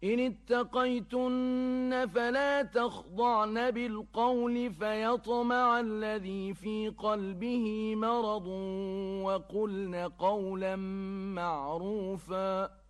إن اتقيتن فلا تخضعن بالقول فيطمع الذي في قلبه مرض وقلن قولا معروفا